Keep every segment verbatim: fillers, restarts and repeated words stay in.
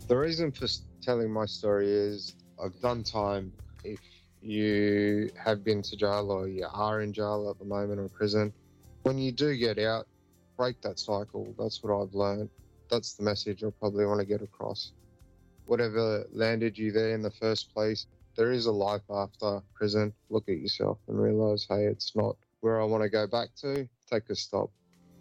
The reason for telling my story is I've done time. If you have been to jail or you are in jail at the moment or prison, when you do get out, break that cycle. That's what I've learned. That's the message I probably want to get across. Whatever landed you there in the first place, there is a life after prison. Look at yourself and realise, hey, it's not where I want to go back to. Take a stop.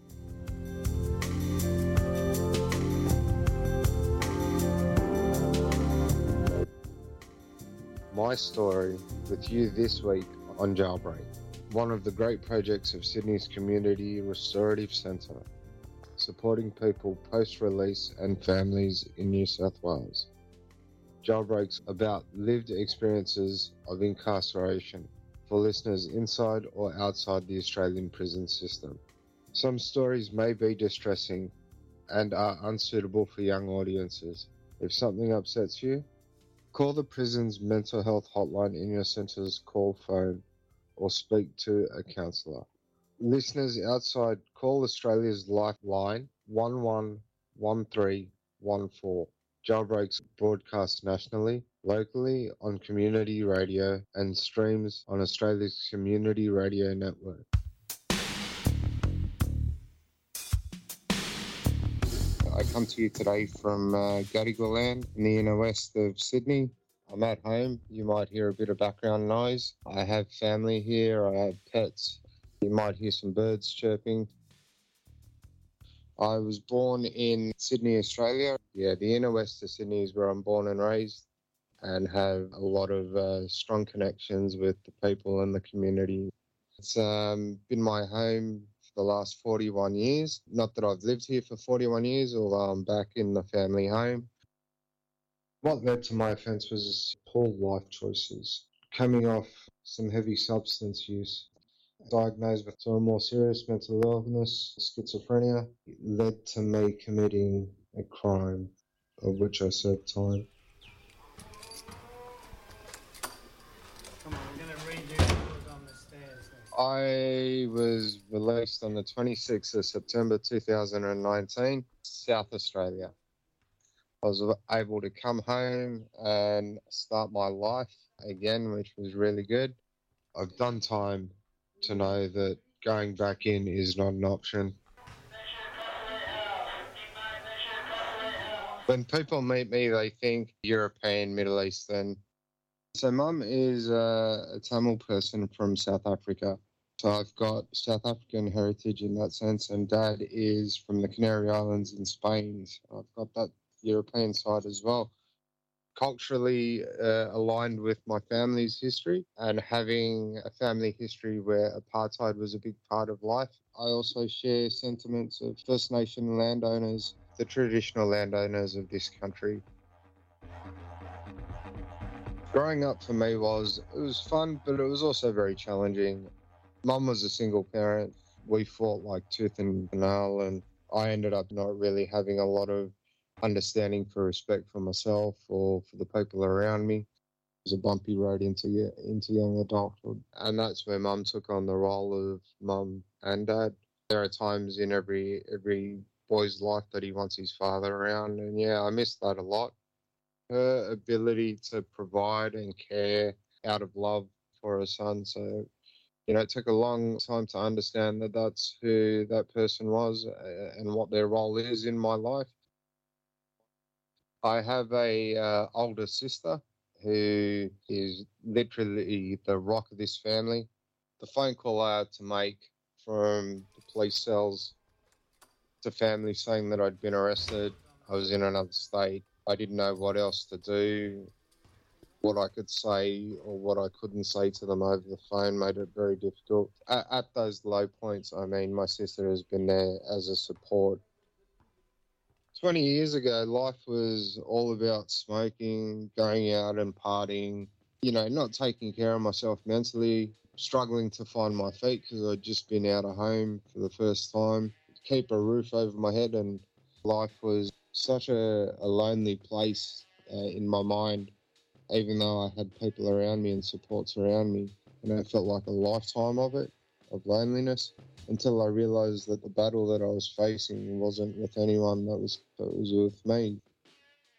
My story with you this week on Jailbreak, one of the great projects of Sydney's Community Restorative Centre, supporting people post-release and families in New South Wales. Jailbreak's about lived experiences of incarceration for listeners inside or outside the Australian prison system. Some stories may be distressing and are unsuitable for young audiences. If something upsets you, call the prison's mental health hotline in your centre's call phone or speak to a counsellor. Listeners outside, call Australia's Lifeline one one one three one four. Jailbreaks broadcast nationally, locally on community radio and streams on Australia's Community Radio Network. I come to you today from uh, Gadigal land in the inner west of Sydney. I'm at home. You might hear a bit of background noise. I have family here. I have pets. You might hear some birds chirping. I was born in Sydney, Australia. Yeah, the inner west of Sydney is where I'm born and raised, and have a lot of uh, strong connections with the people in the community. It's um, been my home for the last forty-one years. Not that I've lived here for forty-one years, although I'm back in the family home. What led to my offence was poor life choices. Coming off some heavy substance use, diagnosed with a more serious mental illness, schizophrenia, it led to me committing a crime of which I served time. Come on, we're going to read you who's on the stairs then. I was released on the twenty-sixth of September two thousand nineteen, South Australia. I was able to come home and start my life again, which was really good. I've done time to know that going back in is not an option. When people meet me, they think European, Middle Eastern. So mum is a, a Tamil person from South Africa. So I've got South African heritage in that sense, and dad is from the Canary Islands in Spain. So I've got that European side as well. Culturally uh, aligned with my family's history, and having a family history where apartheid was a big part of life. I also share sentiments of First Nation landowners, the traditional landowners of this country. Growing up for me was, it was fun, but it was also very challenging. Mum was a single parent. We fought like tooth and nail, and I ended up not really having a lot of understanding for respect for myself or for the people around me. It was a bumpy road into into young adulthood, and that's where mum took on the role of mum and dad. There are times in every every boy's life that he wants his father around, and yeah, I miss that a lot. Her ability to provide and care out of love for her son. So, you know, it took a long time to understand that that's who that person was uh, and what their role is in my life. I have a uh, older sister who is literally the rock of this family. The phone call I had to make from the police cells to family saying that I'd been arrested, I was in another state, I didn't know what else to do, what I could say or what I couldn't say to them over the phone made it very difficult. At, at those low points, I mean, my sister has been there as a support. twenty years ago, life was all about smoking, going out and partying, you know, not taking care of myself mentally, struggling to find my feet because I'd just been out of home for the first time, keep a roof over my head, and life was such a, a lonely place uh, in my mind, even though I had people around me and supports around me, and it felt like a lifetime of it, of loneliness. Until I realised that the battle that I was facing wasn't with anyone, that was, that was with me.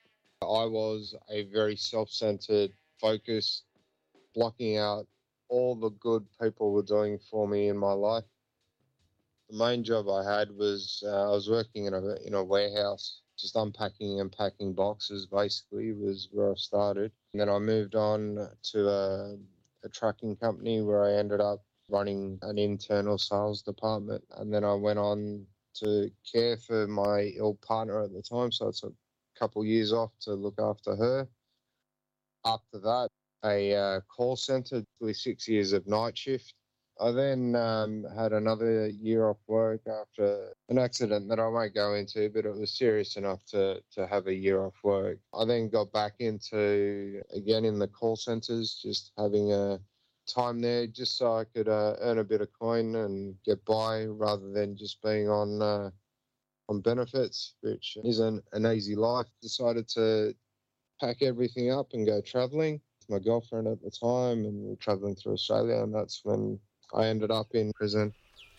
I was a very self-centered, focused, blocking out all the good people were doing for me in my life. The main job I had was uh, I was working in a in a warehouse, just unpacking and packing boxes. Basically, was where I started. And then I moved on to a, a trucking company where I ended up running an internal sales department. And then I went on to care for my ill partner at the time, so I took a couple years off to look after her. After that, a uh, call center with six years of night shift. I then um, had another year off work after an accident that I won't go into, but it was serious enough to, to have a year off work. I then got back into, again, in the call centers, just having a time there just so I could uh, earn a bit of coin and get by rather than just being on uh, on benefits, which isn't an easy life. Decided to pack everything up and go travelling with my girlfriend at the time, and we were travelling through Australia, and that's when I ended up in prison.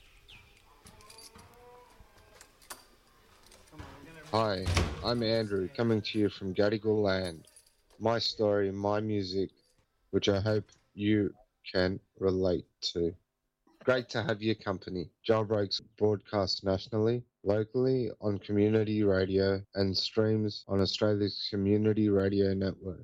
Hi, I'm Andrew, coming to you from Gadigal land. My story, my music, which I hope you can relate to. Great to have your company. Jailbreaks broadcast nationally, locally on community radio, and streams on Australia's community radio network.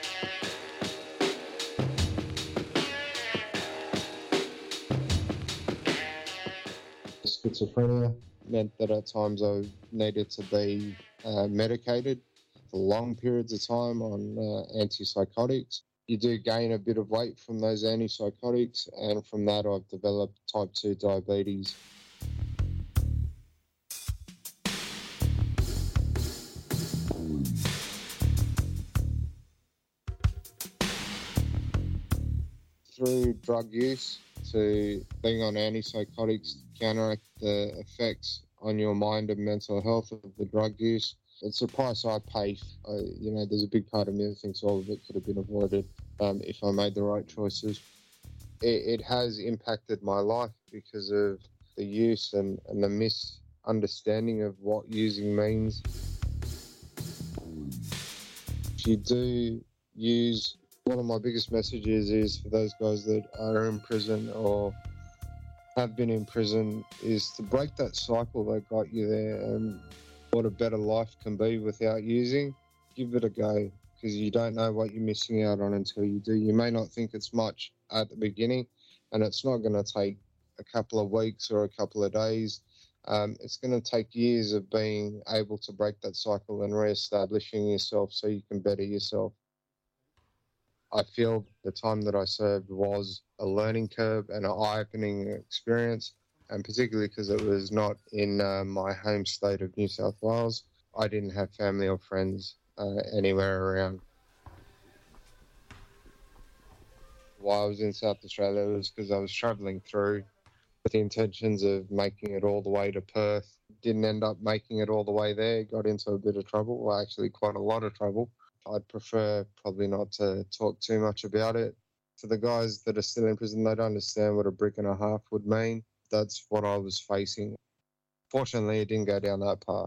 Schizophrenia meant that at times I needed to be uh, medicated for long periods of time on uh, antipsychotics. You do gain a bit of weight from those antipsychotics, and from that I've developed type two diabetes. Through drug use to being on antipsychotics to counteract the effects on your mind and mental health of the drug use. It's a price I pay. I, you know, there's a big part of me that thinks all of it could have been avoided um, if I made the right choices. It, it has impacted my life because of the use and, and the misunderstanding of what using means. If you do use, one of my biggest messages is for those guys that are in prison or have been in prison is to break that cycle that got you there, and what a better life can be without using. Give it a go, because you don't know what you're missing out on until you do. You may not think it's much at the beginning, and it's not going to take a couple of weeks or a couple of days. Um, it's going to take years of being able to break that cycle and re-establishing yourself so you can better yourself. I feel the time that I served was a learning curve and an eye-opening experience, and particularly because it was not in uh, my home state of New South Wales. I didn't have family or friends uh, anywhere around. Why I was in South Australia was because I was travelling through with the intentions of making it all the way to Perth. Didn't end up making it all the way there, got into a bit of trouble, well, actually quite a lot of trouble. I'd prefer probably not to talk too much about it. For the guys that are still in prison, they don't understand what a brick and a half would mean. That's what I was facing. Fortunately, it didn't go down that path.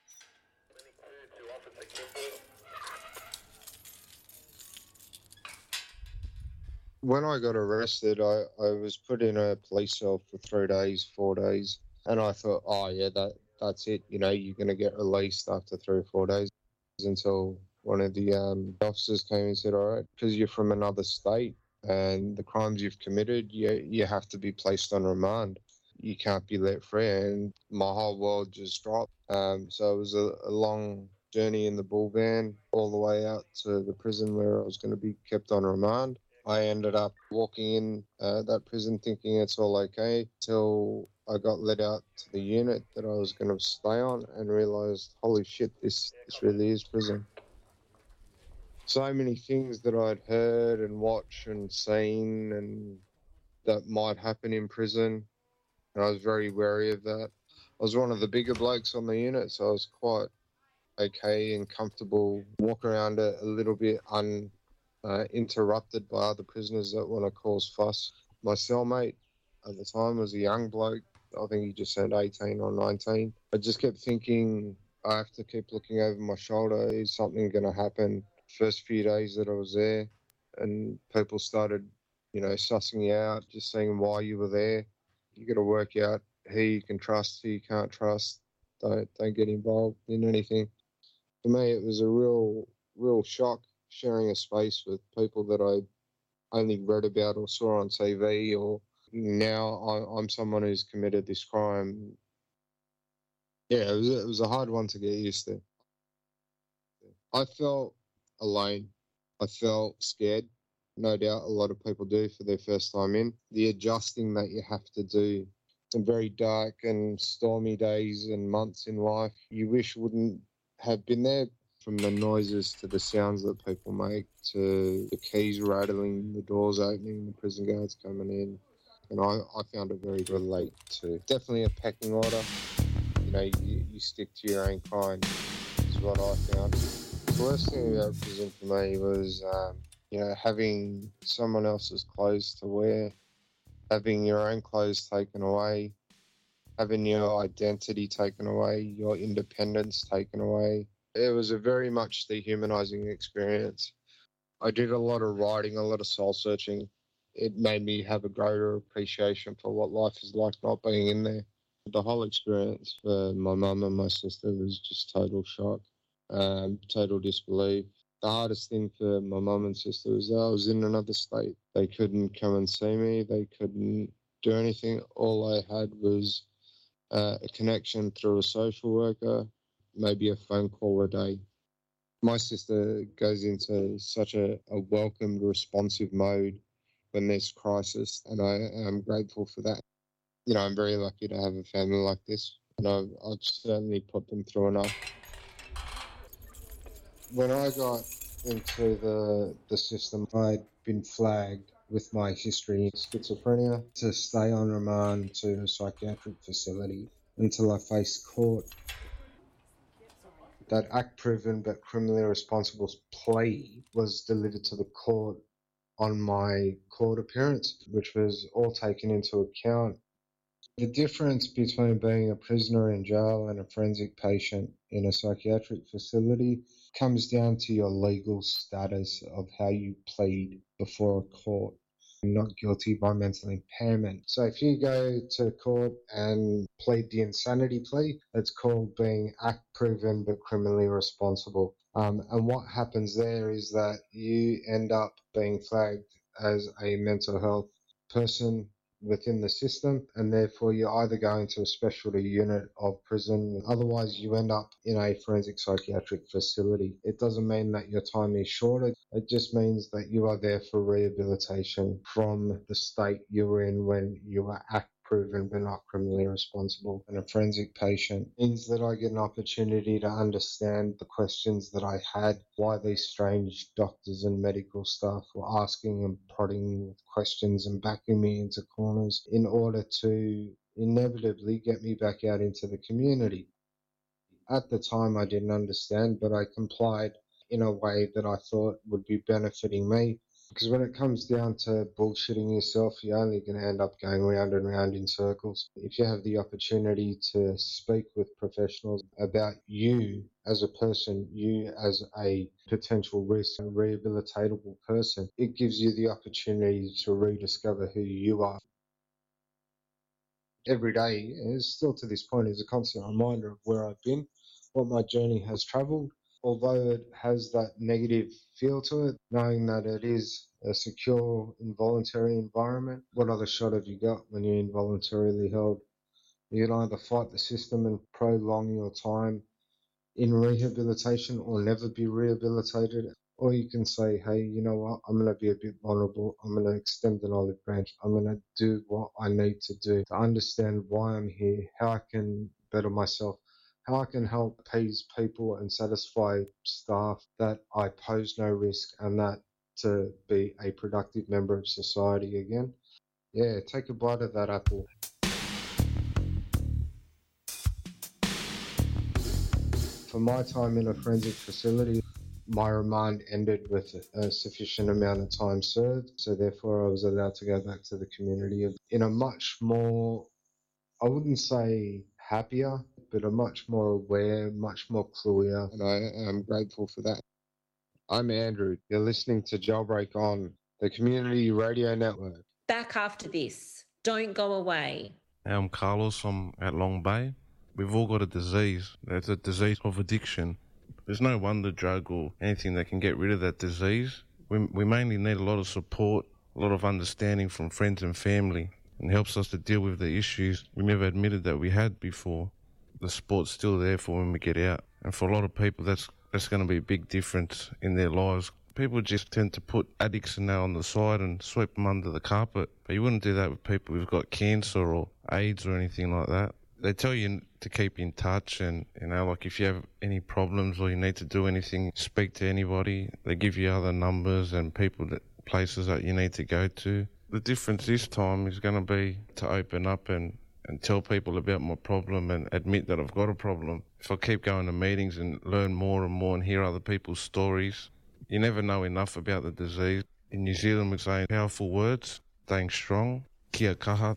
When I got arrested, I, I was put in a police cell for three days, four days, and I thought, oh yeah, that that's it. You know, you're going to get released after three or four days. Until one of the um, officers came and said, all right, because you're from another state and the crimes you've committed, you, you have to be placed on remand. You can't be let free. And my whole world just dropped. Um, so it was a, a long journey in the bull van all the way out to the prison where I was going to be kept on remand. I ended up walking in uh, that prison thinking it's all okay till I got let out to the unit that I was going to stay on and realised, holy shit, this, this really is prison. So many things that I'd heard and watched and seen and that might happen in prison, and I was very wary of that. I was one of the bigger blokes on the unit, so I was quite okay and comfortable, walk around a, a little bit un, uh, interrupted by other prisoners that want to cause fuss. My cellmate at the time was a young bloke. I think he just turned eighteen or nineteen. I just kept thinking, I have to keep looking over my shoulder. Is something going to happen? First few days that I was there, and people started, you know, sussing you out, just seeing why you were there. You got to work out who you can trust, who you can't trust. Don't don't get involved in anything. For me, it was a real real shock sharing a space with people that I only read about or saw on T V, or now I, I'm someone who's committed this crime. Yeah, it was, it was a hard one to get used to. I felt alone. I felt scared. No doubt a lot of people do for their first time in. The adjusting that you have to do, some very dark and stormy days and months in life you wish wouldn't have been there, from the noises to the sounds that people make to the keys rattling, the doors opening, the prison guards coming in. And I, I found it very relate to. Definitely a pecking order. You know, you, you stick to your own kind is what I found. The worst thing about prison for me was, um, you know, having someone else's clothes to wear, having your own clothes taken away, having your identity taken away, your independence taken away. It was a very much dehumanizing experience. I did a lot of writing, a lot of soul searching. It made me have a greater appreciation for what life is like not being in there. The whole experience for my mum and my sister was just total shock, um, total disbelief. The hardest thing for my mum and sister was that I was in another state. They couldn't come and see me. They couldn't do anything. All I had was uh, a connection through a social worker, maybe a phone call a day. My sister goes into such a, a welcomed, responsive mode when there's crisis, and I am grateful for that. You know, I'm very lucky to have a family like this, and I've, I've certainly put them through enough. When I got into the the system, I'd been flagged with my history of schizophrenia to stay on remand to a psychiatric facility until I faced court. That act proven but criminally responsible plea was delivered to the court on my court appearance, which was all taken into account. The difference between being a prisoner in jail and a forensic patient in a psychiatric facility comes down to your legal status of how you plead before a court. Not guilty by mental impairment. So if you go to court and plead the insanity plea, it's called being act proven but criminally responsible. Um, and what happens there is that you end up being flagged as a mental health person within the system, and therefore you're either going to a specialty unit of prison, otherwise you end up in a forensic psychiatric facility. It doesn't mean that your time is shorter, it just means that you are there for rehabilitation from the state you were in when you were act proven but not criminally responsible. And a forensic patient means that I get an opportunity to understand the questions that I had, why these strange doctors and medical staff were asking and prodding me with questions and backing me into corners in order to inevitably get me back out into the community. At the time, I didn't understand, but I complied in a way that I thought would be benefiting me. Because when it comes down to bullshitting yourself, you're only going to end up going round and round in circles. If you have the opportunity to speak with professionals about you as a person, you as a potential risk and rehabilitatable person, it gives you the opportunity to rediscover who you are. Every day, and still to this point, is a constant reminder of where I've been, what my journey has travelled. Although it has that negative feel to it, knowing that it is a secure, involuntary environment, what other shot have you got when you're involuntarily held? You can either fight the system and prolong your time in rehabilitation or never be rehabilitated, or you can say, hey, you know what, I'm going to be a bit vulnerable, I'm going to extend an olive branch, I'm going to do what I need to do to understand why I'm here, how I can better myself, how I can help appease people and satisfy staff that I pose no risk, and that to be a productive member of society again. Yeah, take a bite of that apple. For my time in a forensic facility, my remand ended with a sufficient amount of time served, so therefore I was allowed to go back to the community in a much more, I wouldn't say happier, but are much more aware, much more clear, and I am grateful for that. I'm Andrew. You're listening to Jailbreak on the Community Radio Network. Back after this. Don't go away. I'm Carlos. I'm at Long Bay. We've all got a disease. It's a disease of addiction. There's no wonder drug or anything that can get rid of that disease. We, we mainly need a lot of support, a lot of understanding from friends and family, and helps us to deal with the issues we never admitted that we had before. The support's still there for when we get out. And for a lot of people, that's that's going to be a big difference in their lives. People just tend to put addicts and that on the side and sweep them under the carpet. But you wouldn't do that with people who've got cancer or AIDS or anything like that. They tell you to keep in touch and, you know, like if you have any problems or you need to do anything, speak to anybody. They give you other numbers and people that places that you need to go to. The difference this time is going to be to open up and, and tell people about my problem and admit that I've got a problem. If I keep going to meetings and learn more and more and hear other people's stories, you never know enough about the disease. In New Zealand, we say powerful words, staying strong, kia kaha.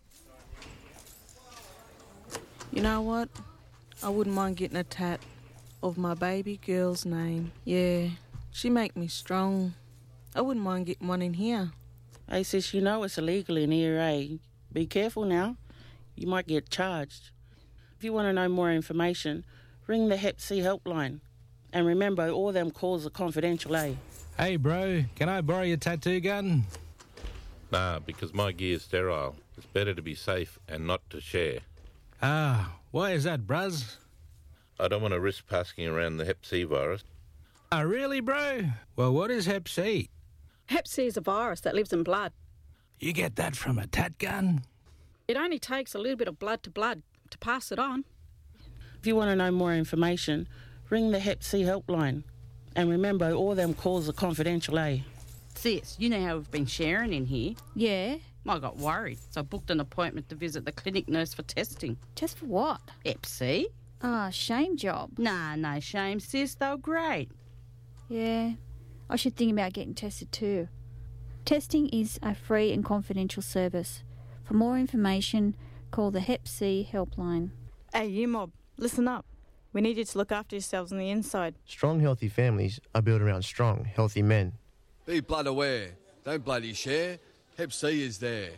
You know what? I wouldn't mind getting a tat of my baby girl's name. Yeah, she make me strong. I wouldn't mind getting one in here. Hey, sis, you know it's illegal in here, eh? Be careful now. You might get charged. If you want to know more information, ring the Hep C helpline. And remember, all them calls are confidential, eh? Hey, bro, can I borrow your tattoo gun? Nah, because my gear's sterile. It's better to be safe and not to share. Ah, why is that, bruz? I don't want to risk passing around the Hep C virus. Ah, really, bro? Well, what is Hep C? Hep C is a virus that lives in blood. You get that from a tat gun? It only takes a little bit of blood to blood to pass it on. If you want to know more information, ring the Hep C helpline. And remember, all them calls are confidential, eh? Sis, you know how we've been sharing in here? Yeah. I got worried, so I booked an appointment to visit the clinic nurse for testing. Test for what? Hep C. Ah, shame job. Nah, no shame, sis. They were great. Yeah, I should think about getting tested too. Testing is a free and confidential service. For more information, call the Hep C helpline. Hey, you mob, listen up. We need you to look after yourselves on the inside. Strong, healthy families are built around strong, healthy men. Be blood aware. Don't bloody share. Hep C is there.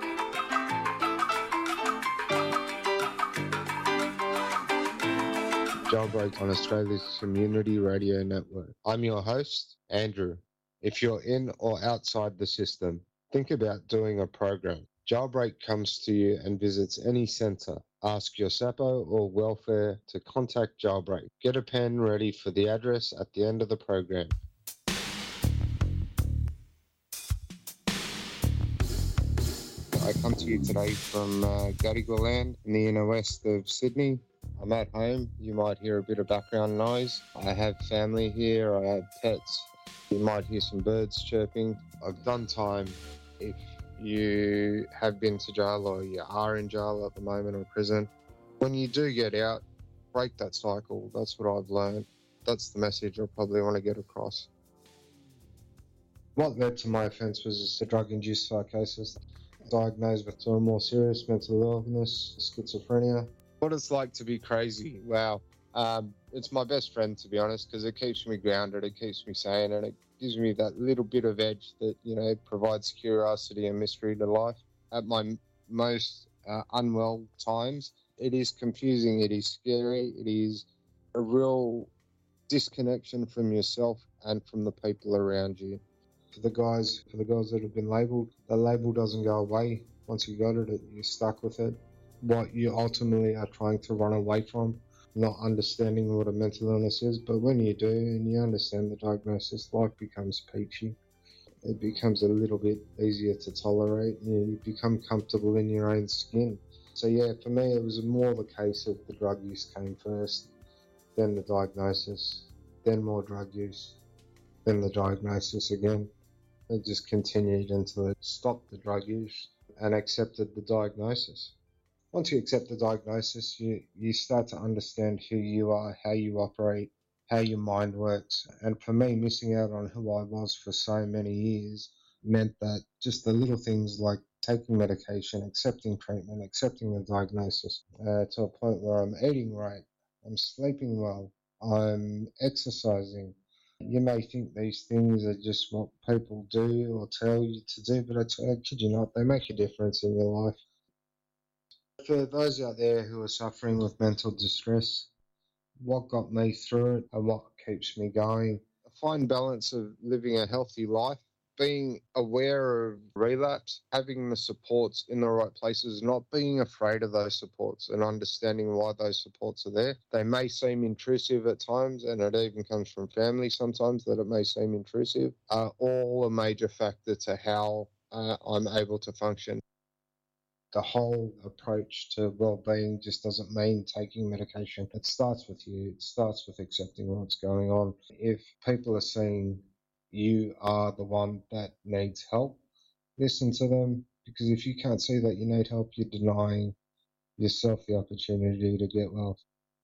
Jailbreak on Australia's Community Radio Network. I'm your host, Andrew. If you're in or outside the system, think about doing a program. Jailbreak comes to you and visits any centre. Ask your S A P O or welfare to contact Jailbreak. Get a pen ready for the address at the end of the program. I come to you today from uh, Gadigal land in the inner west of Sydney. I'm at home. You might hear a bit of background noise. I have family here. I have pets. You might hear some birds chirping. I've done time. If you have been to jail or you are in jail at the moment or prison, when you do get out, break that cycle. That's what I've learned. That's the message I probably want to get across. What led to my offence was a drug-induced psychosis. Diagnosed with a more serious mental illness, schizophrenia. What it's like to be crazy, wow. Um, it's my best friend, to be honest, because it keeps me grounded, it keeps me sane, and it gives me that little bit of edge that, you know, provides curiosity and mystery to life. At my m- most uh, unwell times, it is confusing, it is scary, it is a real disconnection from yourself and from the people around you. For the guys, for the girls that have been labelled, the label doesn't go away. Once you got it, you're stuck with it. What you ultimately are trying to run away from, not understanding what a mental illness is. But when you do and you understand the diagnosis, life becomes peachy. It becomes a little bit easier to tolerate. You become comfortable in your own skin. So yeah, for me, it was more of a case of the drug use came first, then the diagnosis, then more drug use, then the diagnosis again. It just continued until it stopped the drug use and accepted the diagnosis. Once you accept the diagnosis, you, you start to understand who you are, how you operate, how your mind works. And for me, missing out on who I was for so many years meant that just the little things like taking medication, accepting treatment, accepting the diagnosis, uh, to a point where I'm eating right, I'm sleeping well, I'm exercising. You may think these things are just what people do or tell you to do, but I, t- I kid you not, they make a difference in your life. For those out there who are suffering with mental distress, what got me through it and what keeps me going, a fine balance of living a healthy life, being aware of relapse, having the supports in the right places, not being afraid of those supports and understanding why those supports are there. They may seem intrusive at times, and it even comes from family sometimes that it may seem intrusive, are all a major factor to how uh, I'm able to function. The whole approach to well-being just doesn't mean taking medication. It starts with you. It starts with accepting what's going on. If people are seeing you are the one that needs help, listen to them, because if you can't see that you need help, you're denying yourself the opportunity to get well.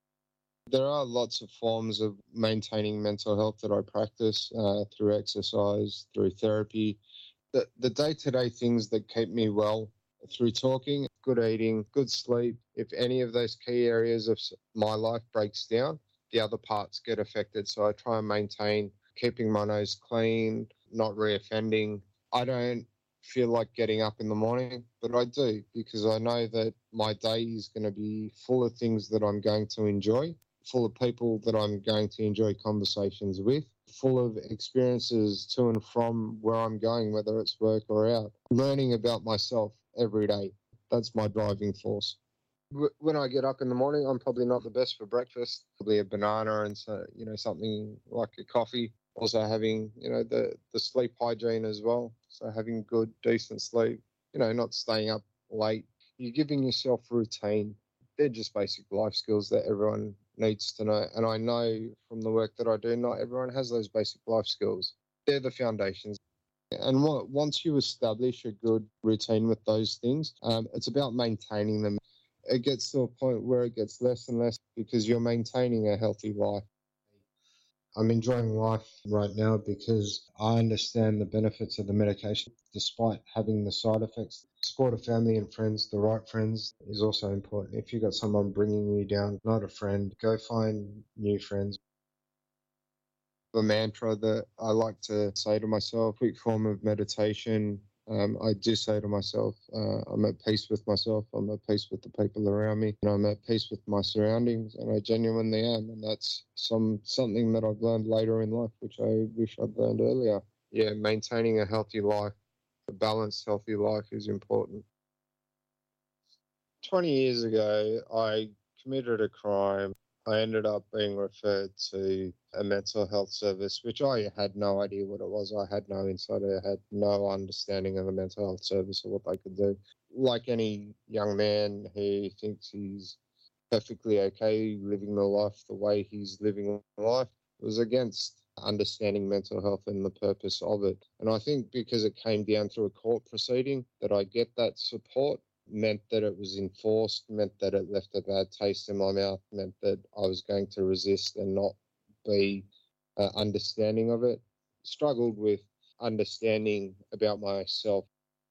There are lots of forms of maintaining mental health that I practice uh, through exercise, through therapy. The, the day-to-day things that keep me well through talking, good eating, good sleep. If any of those key areas of my life breaks down, the other parts get affected. So I try and maintain keeping my nose clean, not reoffending. I don't feel like getting up in the morning, but I do, because I know that my day is going to be full of things that I'm going to enjoy, full of people that I'm going to enjoy conversations with, full of experiences to and from where I'm going, whether it's work or out, learning about myself every day. That's my driving force. When I get up in the morning, I'm probably not the best for breakfast. Probably a banana and so, you know, something like a coffee. Also having, you know, the, the sleep hygiene as well. So having good, decent sleep, you know, not staying up late. You're giving yourself routine. They're just basic life skills that everyone needs to know. And I know from the work that I do, not everyone has those basic life skills. They're the foundations. And what, once you establish a good routine with those things, um, it's about maintaining them. It gets to a point where it gets less and less because you're maintaining a healthy life. I'm enjoying life right now because I understand the benefits of the medication despite having the side effects. Support of family and friends, the right friends, is also important. If you've got someone bringing you down, not a friend, go find new friends. The mantra that I like to say to myself, quick form of meditation, um, I do say to myself, uh, I'm at peace with myself, I'm at peace with the people around me, and I'm at peace with my surroundings, and I genuinely am. And that's some something that I've learned later in life, which I wish I'd learned earlier. Yeah, maintaining a healthy life, a balanced, healthy life is important. twenty years ago, I committed a crime. I ended up being referred to a mental health service, which I had no idea what it was. I had no insight. I had no understanding of a mental health service or what they could do. Like any young man who thinks he's perfectly okay living the life the way he's living life, it was against understanding mental health and the purpose of it. And I think because it came down through a court proceeding that I get that support, meant that it was enforced, meant that it left a bad taste in my mouth, meant that I was going to resist and not be uh, understanding of it. Struggled with understanding about myself.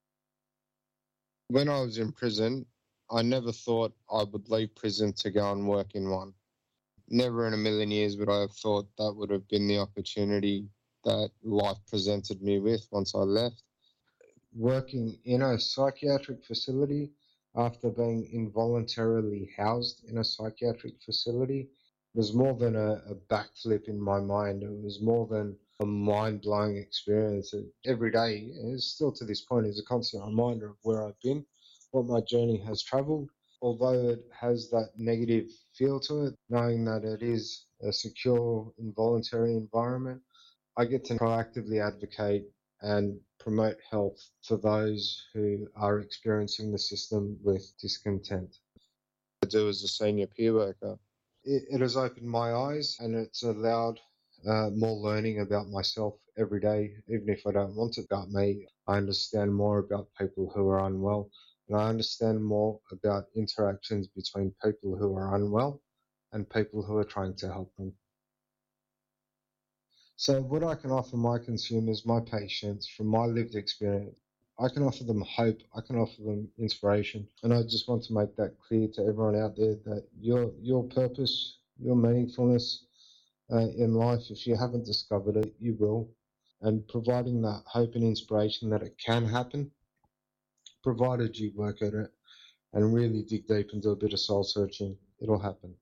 When I was in prison, I never thought I would leave prison to go and work in one. Never in a million years would I have thought that would have been the opportunity that life presented me with once I left. Working in a psychiatric facility after being involuntarily housed in a psychiatric facility was more than a, a backflip in my mind. It was more than a mind-blowing experience. Every day, and still to this point, is a constant reminder of where I've been, what my journey has travelled. Although it has that negative feel to it, knowing that it is a secure, involuntary environment, I get to proactively advocate and promote health for those who are experiencing the system with discontent. I do as a senior peer worker. It, it has opened my eyes and it's allowed uh, more learning about myself every day. Even if I don't want it about me, I understand more about people who are unwell, and I understand more about interactions between people who are unwell and people who are trying to help them. So what I can offer my consumers, my patients, from my lived experience, I can offer them hope, I can offer them inspiration. And I just want to make that clear to everyone out there that your your purpose, your meaningfulness uh, in life. If you haven't discovered it, you will. And providing that hope and inspiration that it can happen, provided you work at it and really dig deep and do a bit of soul searching, it'll happen.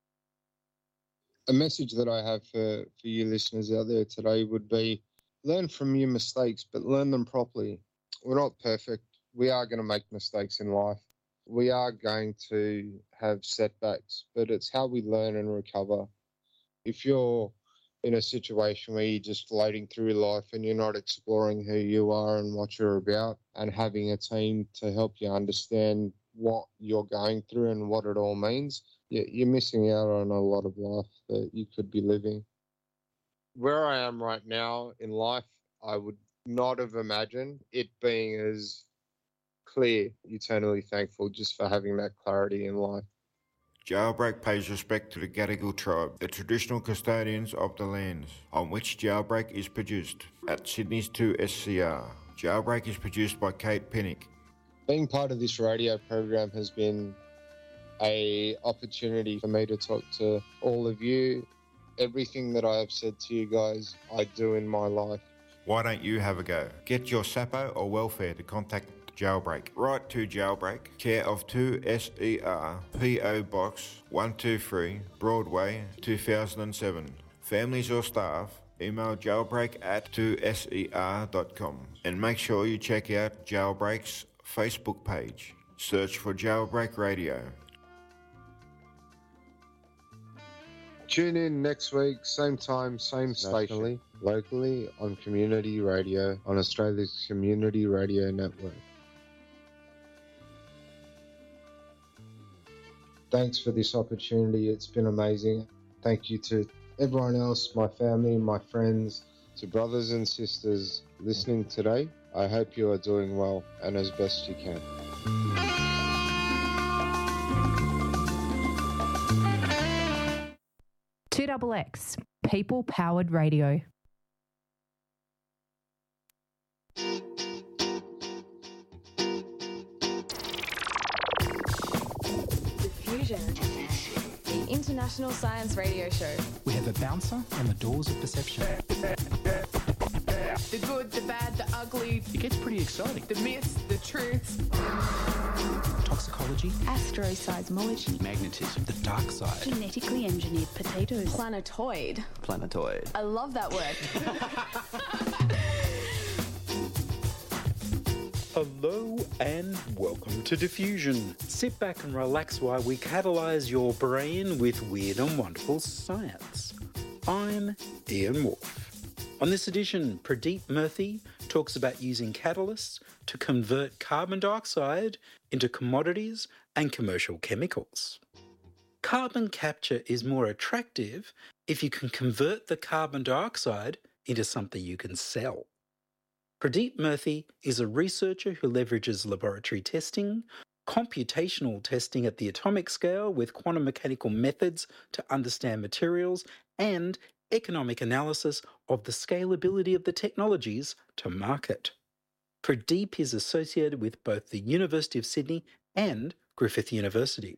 A message that I have for, for you listeners out there today would be learn from your mistakes, but learn them properly. We're not perfect. We are going to make mistakes in life. We are going to have setbacks, but it's how we learn and recover. If you're in a situation where you're just floating through life and you're not exploring who you are and what you're about and having a team to help you understand what you're going through and what it all means, you're missing out on a lot of life that you could be living. Where I am right now in life, I would not have imagined it being as clear, eternally thankful just for having that clarity in life. Jailbreak pays respect to the Gadigal tribe, the traditional custodians of the lands on which Jailbreak is produced at Sydney's two S C R. Jailbreak is produced by Kate Pinnick. Being part of this radio program has been a opportunity for me to talk to all of you. Everything that I have said to you guys, I do in my life. Why don't you have a go? Get your S A P O or welfare to contact Jailbreak. Write to Jailbreak, care of two S E R, P O Box one two three, Broadway, two thousand seven. Families or staff, email jailbreak at two S E R dot com. And make sure you check out Jailbreak's Facebook page. Search for Jailbreak Radio. Tune in next week, same time, same station, locally on Community Radio, on Australia's Community Radio Network. Thanks for this opportunity. It's been amazing. Thank you to everyone else, my family, my friends, to brothers and sisters listening today. I hope you are doing well and as best you can. two X X, people-powered radio. Diffusion, the international science radio show. We have a bouncer on the doors of perception. The good, the bad, the ugly. It gets pretty exciting. The myths, the truths. Toxicology. Astroseismology. Magnetism. The dark side. Genetically engineered potatoes. Planetoid. Planetoid. I love that word. Hello and welcome to Diffusion. Sit back and relax while we catalyse your brain with weird and wonderful science. I'm Ian Wolfe. On this edition, Pradeep Murthy talks about using catalysts to convert carbon dioxide into commodities and commercial chemicals. Carbon capture is more attractive if you can convert the carbon dioxide into something you can sell. Pradeep Murthy is a researcher who leverages laboratory testing, computational testing at the atomic scale with quantum mechanical methods to understand materials, and economic analysis of the scalability of the technologies to market. Pradeep is associated with both the University of Sydney and Griffith University.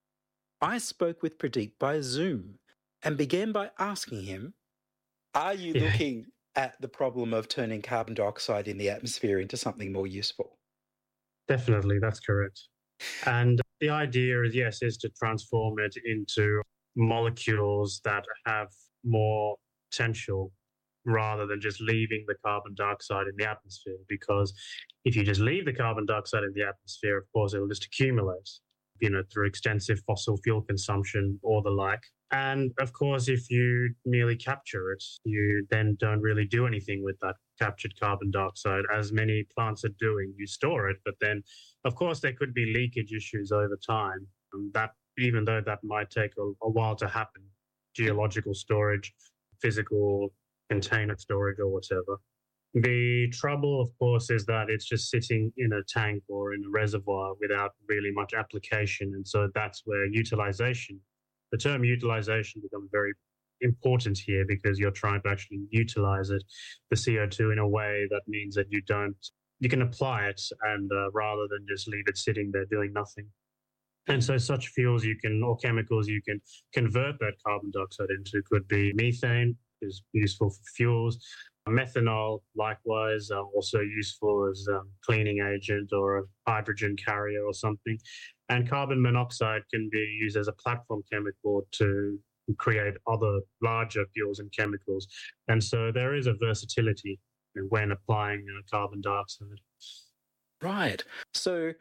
I spoke with Pradeep by Zoom and began by asking him, are you yeah. looking at the problem of turning carbon dioxide in the atmosphere into something more useful? Definitely, that's correct. And the idea is, yes, is to transform it into molecules that have more potential rather than just leaving the carbon dioxide in the atmosphere. Because if you just leave the carbon dioxide in the atmosphere, of course, it will just accumulate, you know, through extensive fossil fuel consumption or the like. And of course, if you merely capture it, you then don't really do anything with that captured carbon dioxide, as many plants are doing. You store it, but then, of course, there could be leakage issues over time. And that, even though that might take a, a while to happen, geological storage, physical container storage or whatever. The trouble, of course, is that it's just sitting in a tank or in a reservoir without really much application. And so that's where utilization, the term utilization becomes very important here, because you're trying to actually utilize it, the C O two, in a way that means that you don't, you can apply it and uh, rather than just leave it sitting there doing nothing. And so such fuels you can, or chemicals you can convert that carbon dioxide into could be methane, is useful for fuels. Methanol, likewise, uh, also useful as a cleaning agent or a hydrogen carrier or something. And carbon monoxide can be used as a platform chemical to create other larger fuels and chemicals. And so there is a versatility when applying uh, carbon dioxide. Right. So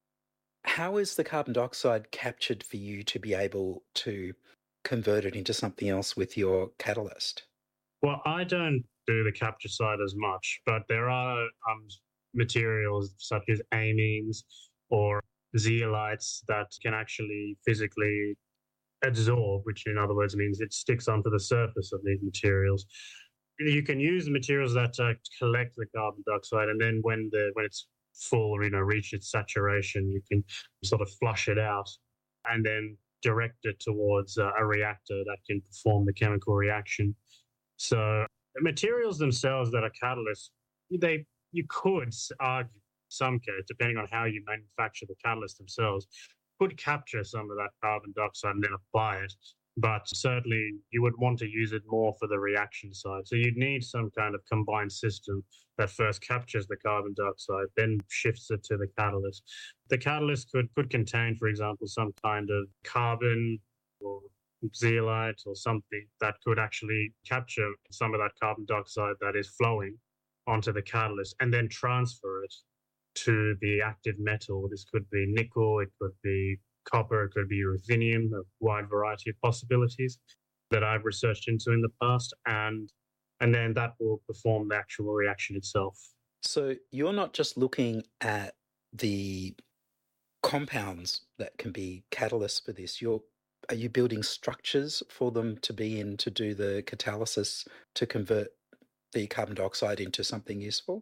how is the carbon dioxide captured for you to be able to convert it into something else with your catalyst? Well, I don't do the capture side as much, but there are um, materials such as amines or zeolites that can actually physically adsorb, which in other words means it sticks onto the surface of these materials. You can use the materials that uh, collect the carbon dioxide, and then when the when it's full, you know, reach its saturation, you can sort of flush it out and then direct it towards uh, a reactor that can perform the chemical reaction. So the materials themselves that are catalysts, they you could argue in some case, depending on how you manufacture the catalysts themselves, could capture some of that carbon dioxide and then apply it. But certainly you would want to use it more for the reaction side. So you'd need some kind of combined system that first captures the carbon dioxide, then shifts it to the catalyst. The catalyst could, could contain, for example, some kind of carbon or zeolite or something that could actually capture some of that carbon dioxide that is flowing onto the catalyst and then transfer it to the active metal. This could be nickel, it could be copper, it could be ruthenium, a wide variety of possibilities that I've researched into in the past, and and then that will perform the actual reaction itself. So you're not just looking at the compounds that can be catalysts for this, you're are you building structures for them to be in to do the catalysis to convert the carbon dioxide into something useful?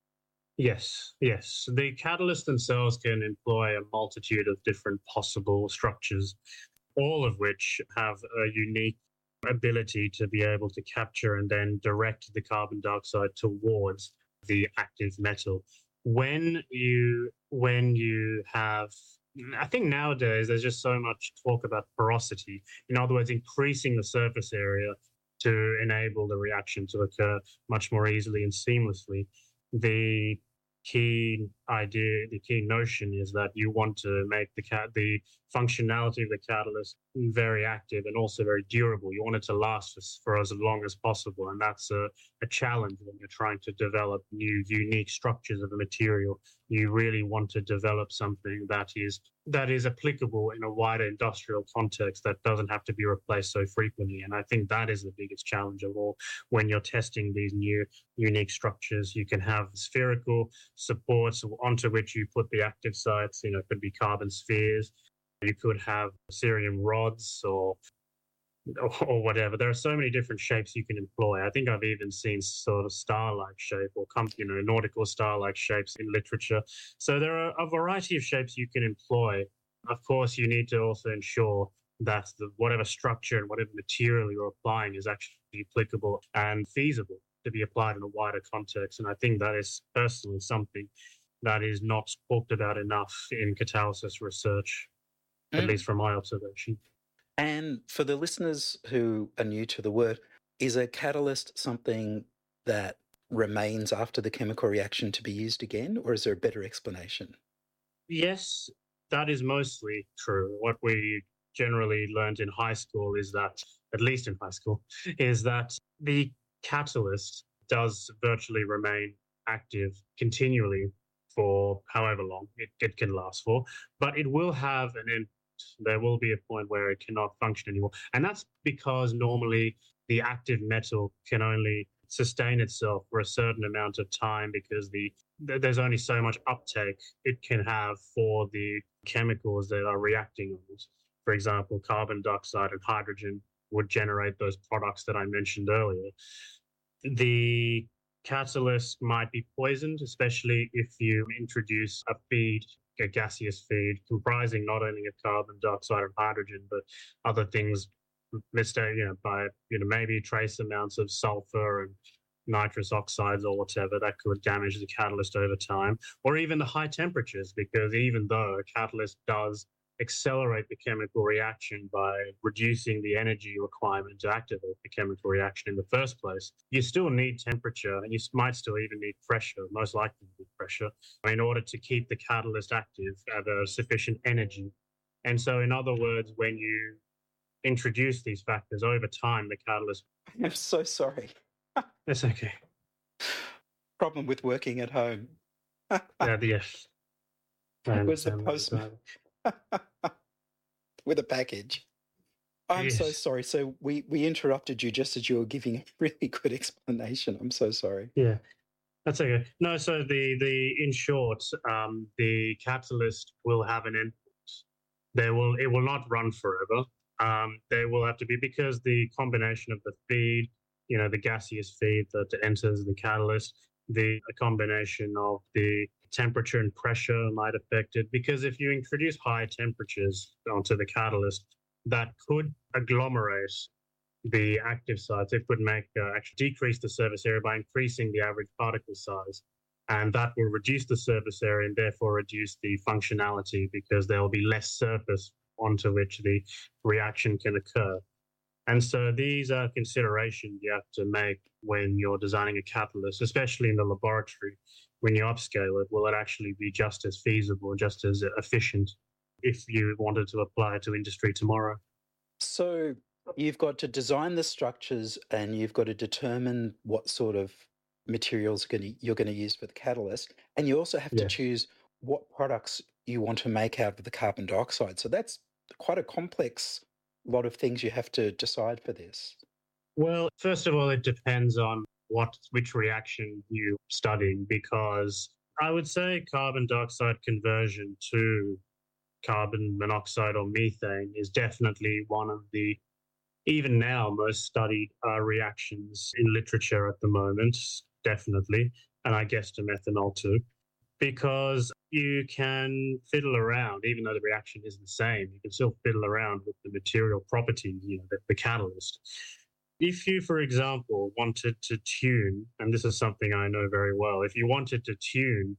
Yes, yes. The catalysts themselves can employ a multitude of different possible structures, all of which have a unique ability to be able to capture and then direct the carbon dioxide towards the active metal. When you when you have, I think nowadays there's just so much talk about porosity. In other words, increasing the surface area to enable the reaction to occur much more easily and seamlessly. The key idea, the key notion is that you want to make the cat the functionality of the catalyst very active and also very durable. You want it to last for, for as long as possible, and that's a, a challenge when you're trying to develop new, unique structures of a material. You really want to develop something that is that is applicable in a wider industrial context that doesn't have to be replaced so frequently. And I think that is the biggest challenge of all. When you're testing these new, unique structures, you can have spherical supports onto which you put the active sites. You know, it could be carbon spheres. You could have cerium rods or or whatever. There are so many different shapes you can employ. I think I've even seen sort of star-like shape or, you know, nautical star-like shapes in literature. So there are a variety of shapes you can employ. Of course, you need to also ensure that the, whatever structure and whatever material you're applying is actually applicable and feasible to be applied in a wider context. And I think that is personally something that is not talked about enough in catalysis research, mm. at least from my observation. And for the listeners who are new to the word, is a catalyst something that remains after the chemical reaction to be used again, or is there a better explanation? Yes, that is mostly true. What we generally learned in high school is that, at least in high school, is that the catalyst does virtually remain active continually for however long it, it can last for, but it will have an end. There will be a point where it cannot function anymore. And that's because normally the active metal can only sustain itself for a certain amount of time because the there's only so much uptake it can have for the chemicals that are reacting on it. For example, carbon dioxide and hydrogen would generate those products that I mentioned earlier. The catalyst might be poisoned, especially if you introduce a feed, a gaseous feed comprising not only of carbon dioxide and hydrogen, but other things, let's say, you know, by, you know, maybe trace amounts of sulfur and nitrous oxides or whatever that could damage the catalyst over time, or even the high temperatures, because even though a catalyst does accelerate the chemical reaction by reducing the energy requirement to activate the chemical reaction in the first place, you still need temperature, and you might still even need pressure, most likely need pressure, in order to keep the catalyst active at a sufficient energy. And so, in other words, when you introduce these factors over time, the catalyst... I'm so sorry. That's okay. Problem with working at home. Yeah, yes. It was a postman with a package. I'm Yes. so sorry. So we, we interrupted you just as you were giving a really good explanation. I'm so sorry. Yeah, that's okay. No, so the, the in short, um, the catalyst will have an input. There will it will not run forever. Um, there will have to be, because the combination of the feed, you know, the gaseous feed that enters the catalyst, the a combination of the temperature and pressure might affect it. Because if you introduce high temperatures onto the catalyst, that could agglomerate the active sites. It could make uh, actually decrease the surface area by increasing the average particle size, and that will reduce the surface area and therefore reduce the functionality, because there will be less surface onto which the reaction can occur. And so these are considerations you have to make when you're designing a catalyst, especially in the laboratory. When you upscale it, will it actually be just as feasible, just as efficient if you wanted to apply it to industry tomorrow? So you've got to design the structures, and you've got to determine what sort of materials you're going to use for the catalyst. And you also have to Yes. choose what products you want to make out of the carbon dioxide. So that's quite a complex lot of things you have to decide for this. Well, first of all, it depends on what which reaction you're studying, because I would say carbon dioxide conversion to carbon monoxide or methane is definitely one of the, even now, most studied uh, reactions in literature at the moment, definitely, and I guess to methanol too, because you can fiddle around, even though the reaction is the same, you can still fiddle around with the material properties, you know, the, the catalyst. If you, for example, wanted to tune, and this is something I know very well, if you wanted to tune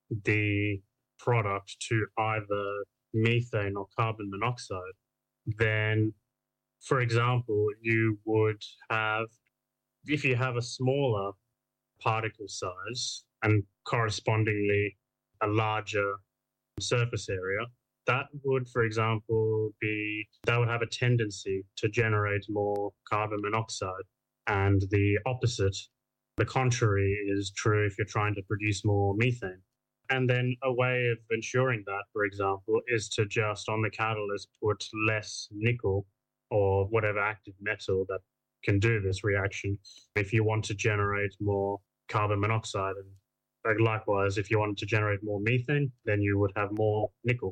the product to either methane or carbon monoxide, then, for example, you would have, if you have a smaller particle size and correspondingly a larger surface area, that would, for example, be, that would have a tendency to generate more carbon monoxide. And the opposite, the contrary, is true if you're trying to produce more methane. And then a way of ensuring that, for example, is to just on the catalyst put less nickel or whatever active metal that can do this reaction if you want to generate more carbon monoxide. And like likewise, if you wanted to generate more methane, then you would have more nickel.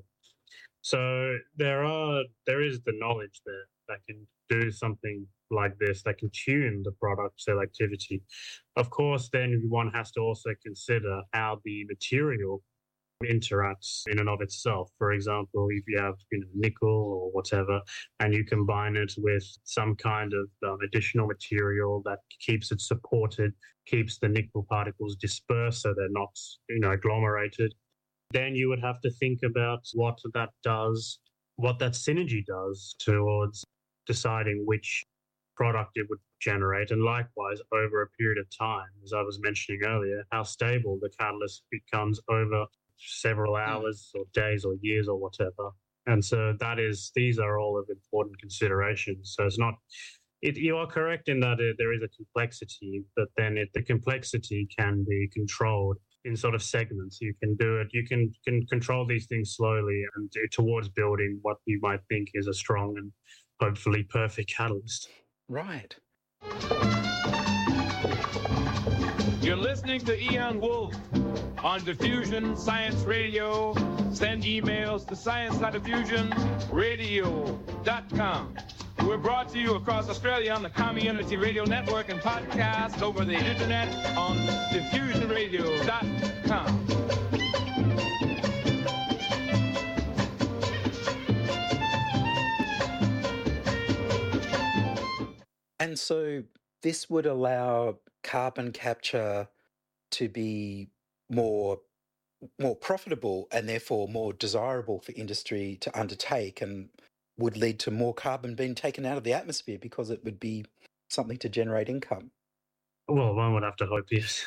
So there are there is the knowledge there that can do something like this, that can tune the product selectivity. Of course, then one has to also consider how the material interacts in and of itself. For example, if you have you know, nickel or whatever, and you combine it with some kind of um, additional material that keeps it supported, keeps the nickel particles dispersed so they're not you know, agglomerated, then you would have to think about what that does, what that synergy does towards deciding which product it would generate, and likewise over a period of time, as I was mentioning earlier, how stable the catalyst becomes over several hours or days or years or whatever. And so that is, these are all of important considerations. So it's not, it, you are correct in that it, there is a complexity, but then it, the complexity can be controlled in sort of segments. You can do it, you can, can control these things slowly and towards building what you might think is a strong and hopefully perfect catalyst. Right. You're listening to Ian Wolfe on Diffusion Science Radio. Send emails to science dot diffusion radio dot com. We're brought to you across Australia on the Community Radio Network and podcast over the internet on diffusion radio dot com. And so this would allow carbon capture to be more more profitable and therefore more desirable for industry to undertake, and would lead to more carbon being taken out of the atmosphere because it would be something to generate income. Well, one would have to hope, yes.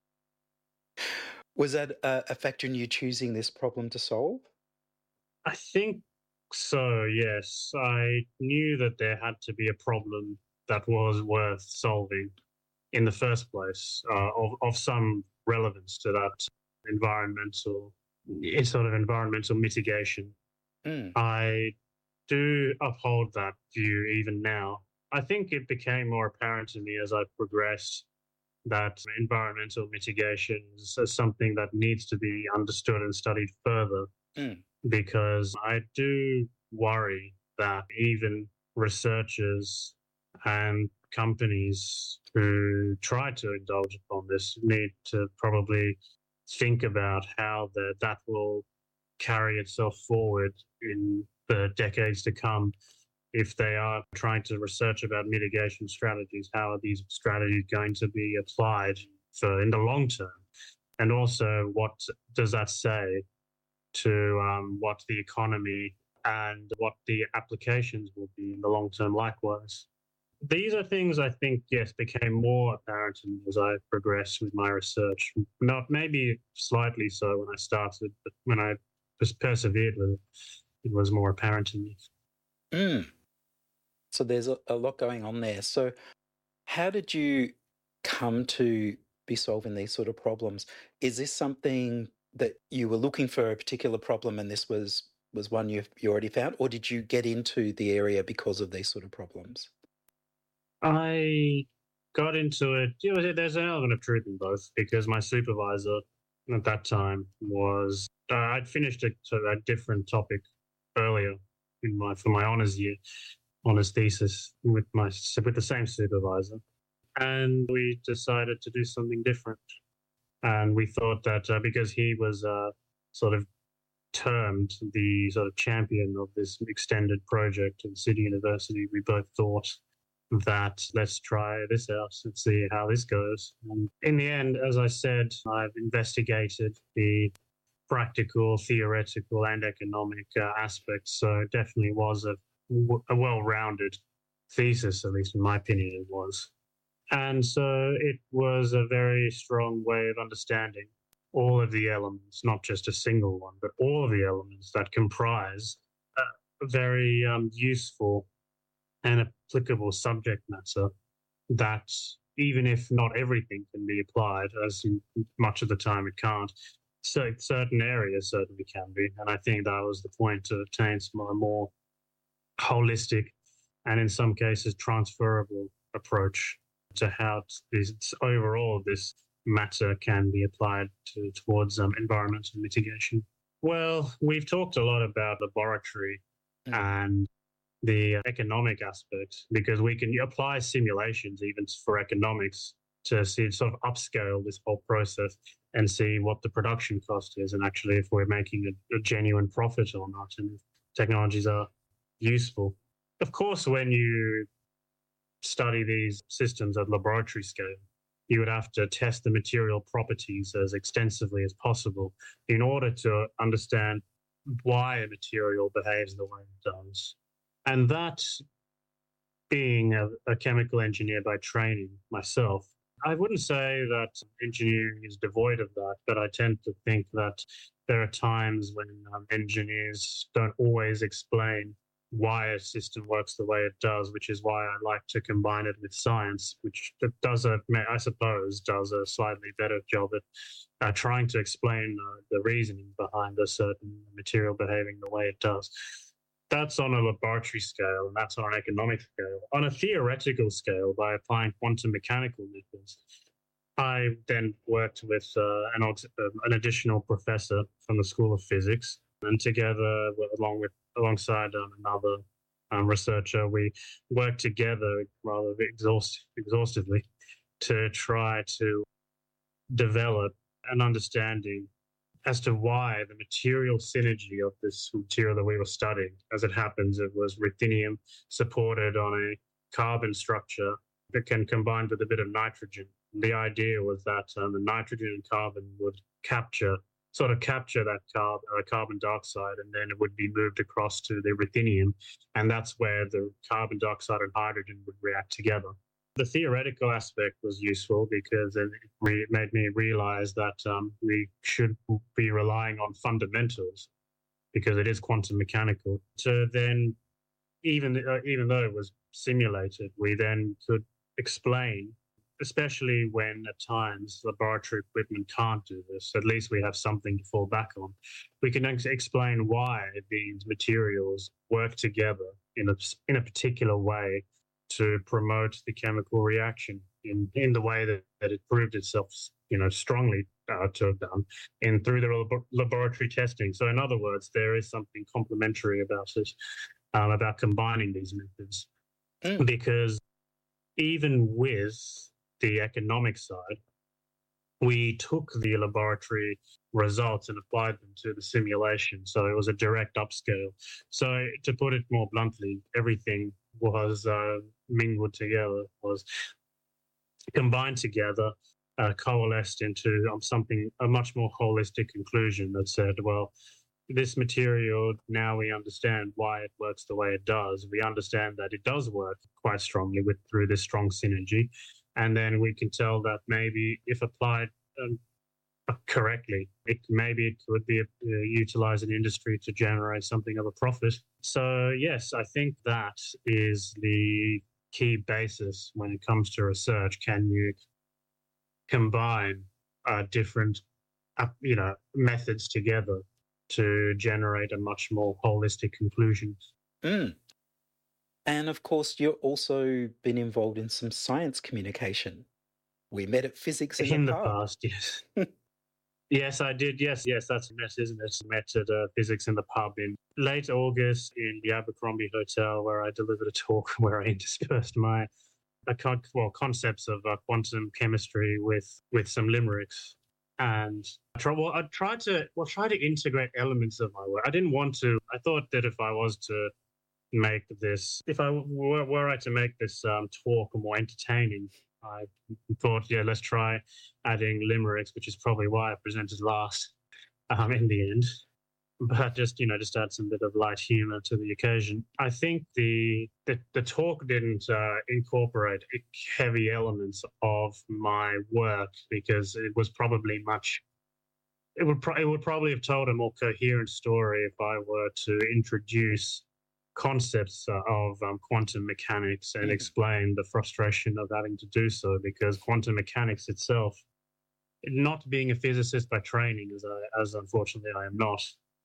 Was that a, a factor in you choosing this problem to solve? I think so, yes. I knew that there had to be a problem that was worth solving in the first place, uh, of, of some relevance to that environmental, sort of environmental mitigation. Mm. I do uphold that view even now. I think it became more apparent to me as I progressed that environmental mitigation is something that needs to be understood and studied further, mm. because I do worry that even researchers and companies who try to indulge upon this need to probably think about how the, that will carry itself forward in the decades to come. If they are trying to research about mitigation strategies, how are these strategies going to be applied for in the long term? And also, what does that say to um, what the economy and what the applications will be in the long term likewise? These are things I think, yes, became more apparent to me as I progressed with my research. Not maybe slightly so when I started, but when I just persevered with it, it was more apparent to me. Mm. So there's a, a lot going on there. So how did you come to be solving these sort of problems? Is this something that you were looking for a particular problem and this was, was one you you already found, or did you get into the area because of these sort of problems? I got into it, you know, there's an element of truth in both, because my supervisor at that time was, uh, I'd finished a, a different topic earlier in my for my honours year, honours thesis with my with the same supervisor, and we decided to do something different. And we thought that uh, because he was uh, sort of termed the sort of champion of this extended project at City University, we both thought that let's try this out and see how this goes. And in the end, as I said, I've investigated the practical, theoretical, and economic uh, aspects. So it definitely was a, a well-rounded thesis, at least in my opinion it was. And so it was a very strong way of understanding all of the elements, not just a single one, but all of the elements that comprise a very um, useful and applicable subject matter that, even if not everything can be applied, as in much of the time it can't, so certain areas certainly can be. And I think that was the point, to obtain some more holistic and in some cases transferable approach to how this overall this matter can be applied to, towards um, environmental mitigation. Well, we've talked a lot about laboratory mm. and the economic aspect, because we can apply simulations even for economics to see sort of upscale this whole process and see what the production cost is, and actually if we're making a, a genuine profit or not, and if technologies are useful. Of course, when you study these systems at laboratory scale, you would have to test the material properties as extensively as possible in order to understand why a material behaves the way it does. And that, being a, a chemical engineer by training myself, I wouldn't say that engineering is devoid of that, but I tend to think that there are times when um, engineers don't always explain why a system works the way it does, which is why I like to combine it with science, which does, a, I suppose, does a slightly better job at uh, trying to explain uh, the reasoning behind a certain material behaving the way it does. That's on a laboratory scale, and that's on an economic scale. On a theoretical scale, by applying quantum mechanical methods, I then worked with uh, an, an additional professor from the School of Physics, and together, along with alongside um, another um, researcher, we worked together rather exhaust, exhaustively to try to develop an understanding as to why the material synergy of this material that we were studying, as it happens, it was ruthenium supported on a carbon structure that can combine with a bit of nitrogen. The idea was that um, the nitrogen and carbon would capture sort of capture that carb, uh, carbon dioxide, and then it would be moved across to the ruthenium, and that's where the carbon dioxide and hydrogen would react together. The theoretical aspect was useful because it re- made me realize that um, we should be relying on fundamentals because it is quantum mechanical. So then, even uh, even though it was simulated, we then could explain, especially when at times laboratory equipment can't do this, at least we have something to fall back on. We can ex- explain why these materials work together in a, in a particular way to promote the chemical reaction in, in the way that, that it proved itself, you know, strongly uh, to have done in through the lab- laboratory testing. So in other words, there is something complementary about it, um, about combining these methods. Mm. Because even with the economic side, we took the laboratory results and applied them to the simulation. So it was a direct upscale. So to put it more bluntly, everything was uh, mingled together, was combined together, uh, coalesced into um, something, a much more holistic conclusion that said, well, this material, now we understand why it works the way it does. We understand that it does work quite strongly with through this strong synergy. And then we can tell that maybe if applied um, correctly, it maybe it could be uh, utilized in industry to generate something of a profit. So yes, I think that is the key basis when it comes to research. Can you combine uh, different, uh, you know, methods together to generate a much more holistic conclusion? Mm. And of course, you've also been involved in some science communication. We met at physics in, in the, the past, yes. Yes, I did. Yes, yes, that's a mess, isn't it? Met at uh, physics in the pub in late August in the Abercrombie Hotel, where I delivered a talk where I interspersed my uh, con- well concepts of uh, quantum chemistry with with some limericks. And I try, well, I tried to well try to integrate elements of my work. I didn't want to. I thought that if I was to make this, if I were, were I to make this um, talk more entertaining, I thought, yeah, let's try adding limericks, which is probably why I presented last um, in the end. But just, you know, just add some bit of light humor to the occasion. I think the the, the talk didn't uh, incorporate heavy elements of my work because it was probably much. It would pro- it would probably have told a more coherent story if I were to introduce concepts uh, of um, quantum mechanics and explain the frustration of having to do so, because quantum mechanics itself, not being a physicist by training, as I, as unfortunately I am not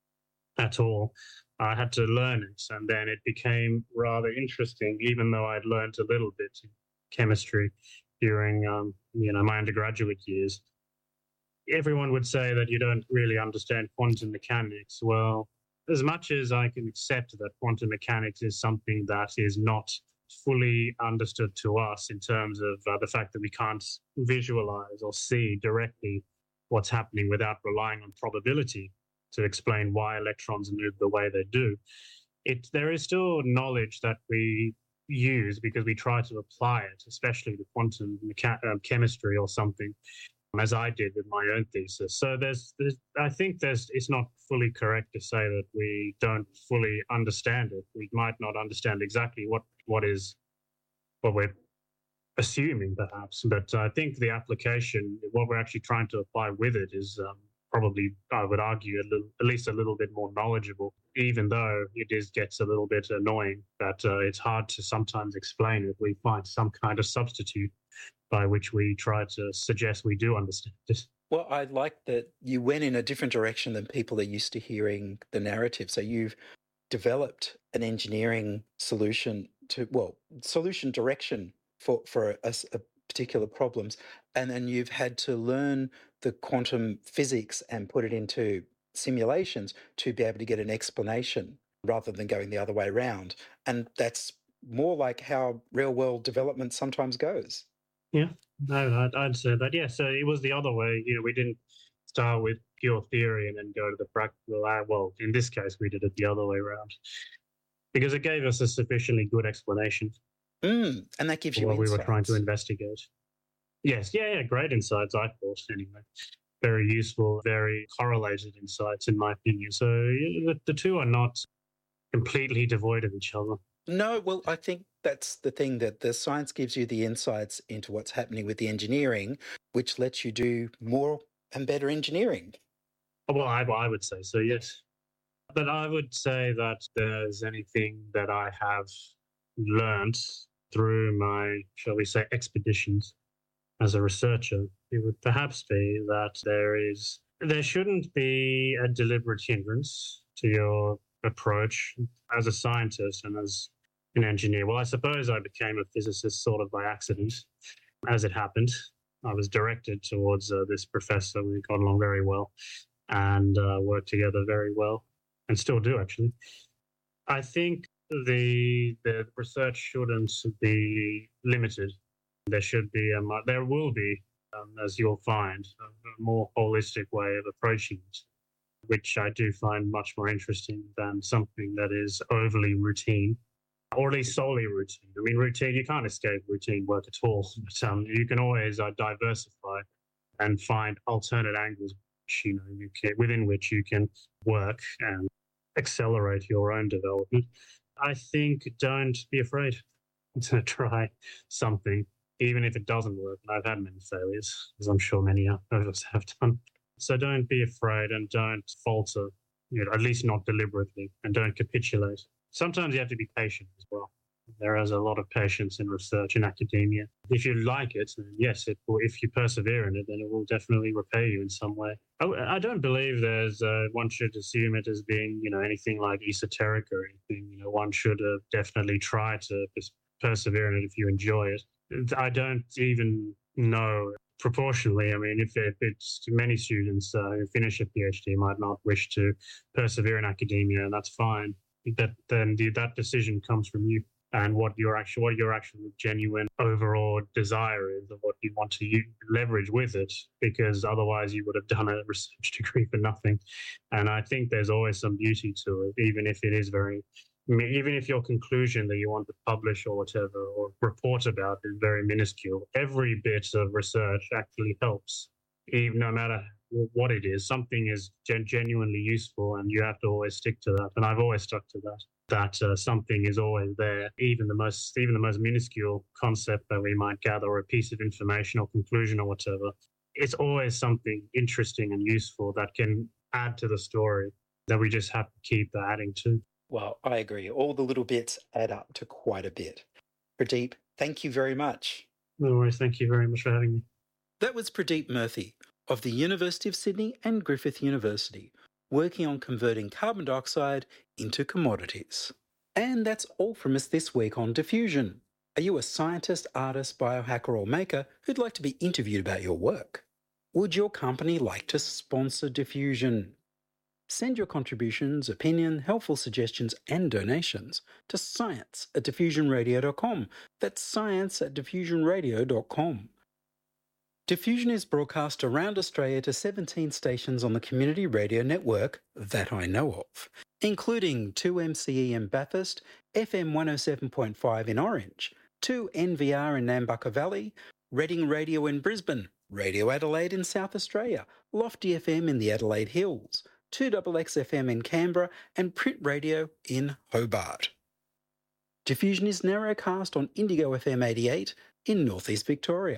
at all, I had to learn it, and then it became rather interesting, even though I'd learned a little bit in chemistry during um, you know my undergraduate years. Everyone would say that you don't really understand quantum mechanics. Well, as much as I can accept that quantum mechanics is something that is not fully understood to us in terms of uh, the fact that we can't visualize or see directly what's happening without relying on probability to explain why electrons move the way they do, it there is still knowledge that we use because we try to apply it, especially to quantum mecha- uh, chemistry or something, as I did with my own thesis. So there's, there's, I think there's, it's not fully correct to say that we don't fully understand it. We might not understand exactly what, what is, what we're assuming perhaps, but I think the application, what we're actually trying to apply with it is um, probably, I would argue, a little, at least a little bit more knowledgeable, even though it is gets a little bit annoying that uh, it's hard to sometimes explain it. We find some kind of substitute by which we try to suggest we do understand this. Well, I like that you went in a different direction than people are used to hearing the narrative. So you've developed an engineering solution to, well, solution direction for, for a, a particular problems, and then you've had to learn the quantum physics and put it into simulations to be able to get an explanation rather than going the other way around. And that's more like how real-world development sometimes goes. Yeah, no, I'd, I'd say that. Yeah, so it was the other way. You know, we didn't start with pure theory and then go to the practical. Well, in this case, we did it the other way around because it gave us a sufficiently good explanation. Mm, and that gives you what insights. We were trying to investigate. Yes, yeah, yeah, great insights, I thought, anyway. very useful, very correlated insights, in my opinion. So yeah, the, the two are not completely devoid of each other. No, well, I think that's the thing, that the science gives you the insights into what's happening with the engineering, which lets you do more and better engineering. Well, I, I would say so, yes. But I would say that there's anything that I have learnt through my, shall we say, expeditions as a researcher, it would perhaps be that there is, there shouldn't be a deliberate hindrance to your approach as a scientist and as an engineer. Well, I suppose I became a physicist sort of by accident, as it happened. I was directed towards uh, this professor. We got along very well and uh, worked together very well, and still do, actually. I think the the research shouldn't be limited. There should be, a, there will be, um, as you'll find, a, a more holistic way of approaching it, which I do find much more interesting than something that is overly routine, or at least solely routine. I mean, routine, you can't escape routine work at all, but um, you can always uh, diversify and find alternate angles, you know, you can, within which you can work and accelerate your own development. I think don't be afraid to try something, even if it doesn't work. And I've had many failures, as I'm sure many others have done. So don't be afraid and don't falter, you know, at least not deliberately, and don't capitulate. Sometimes you have to be patient as well. There is a lot of patience in research and academia. If you like it, then yes, it will, if you persevere in it, then it will definitely repay you in some way. I, I don't believe there's, uh, one should assume it as being, you know, anything like esoteric or anything. You know, one should uh, definitely try to persevere in it if you enjoy it. I don't even know proportionally. I mean, if, if it's many students uh, who finish a PhD might not wish to persevere in academia, and that's fine. That then the, that decision comes from you and what your actual, what your actual genuine overall desire is of what you want to use, leverage with it, because otherwise you would have done a research degree for nothing. And I think there's always some beauty to it, even if it is very, even if your conclusion that you want to publish or whatever or report about is very minuscule. Every bit of research actually helps, even no matter what it is. Something is gen- genuinely useful, and you have to always stick to that. And I've always stuck to that. That uh, something is always there, even the most even the most minuscule concept that we might gather, or a piece of information or conclusion or whatever. It's always something interesting and useful that can add to the story that we just have to keep adding to. Well, I agree. All the little bits add up to quite a bit. Pradeep, thank you very much. No worries. Thank you very much for having me. That was Pradeep Murthy of the University of Sydney and Griffith University, working on converting carbon dioxide into commodities. And that's all from us this week on Diffusion. Are you a scientist, artist, biohacker or maker who'd like to be interviewed about your work? Would your company like to sponsor Diffusion? Send your contributions, opinion, helpful suggestions and donations to science at diffusion radio dot com. That's science at diffusion radio dot com. Diffusion is broadcast around Australia to seventeen stations on the community radio network that I know of, including two M C E in Bathurst, F M one oh seven point five in Orange, two N V R in Nambucca Valley, Reading Radio in Brisbane, Radio Adelaide in South Australia, Lofty F M in the Adelaide Hills, two X X F M in Canberra, and Print Radio in Hobart. Diffusion is narrowcast on Indigo F M eighty-eight in Northeast Victoria.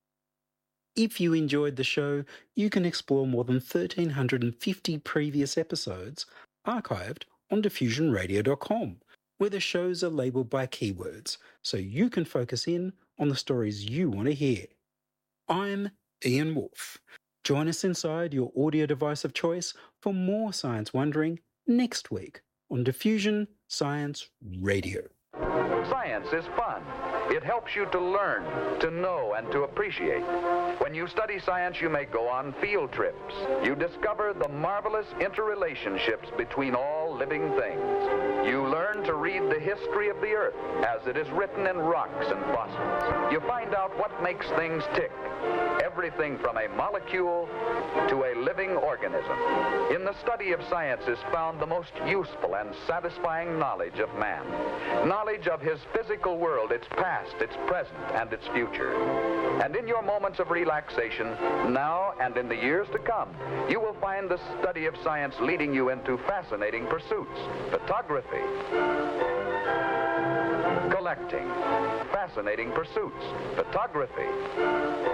If you enjoyed the show, you can explore more than one thousand three hundred fifty previous episodes archived on diffusion radio dot com, where the shows are labelled by keywords, so you can focus in on the stories you want to hear. I'm Ian Wolfe. Join us inside your audio device of choice for more science wondering next week on Diffusion Science Radio. Science is fun. It helps you to learn, to know, and to appreciate. When you study science, you may go on field trips. You discover the marvelous interrelationships between all living things. You learn to read the history of the Earth as it is written in rocks and fossils. You find out what makes things tick. Every everything from a molecule to a living organism. In the study of science is found the most useful and satisfying knowledge of man. Knowledge of his physical world, its past, its present, and its future. And in your moments of relaxation, now and in the years to come, you will find the study of science leading you into fascinating pursuits. Photography, collecting, fascinating pursuits, photography,